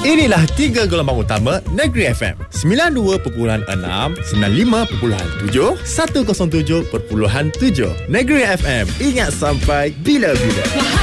Inilah 3 gelombang utama Negeri FM. 92.6, 95.7, 107.7. Negeri FM. Ingat sampai bila-bila.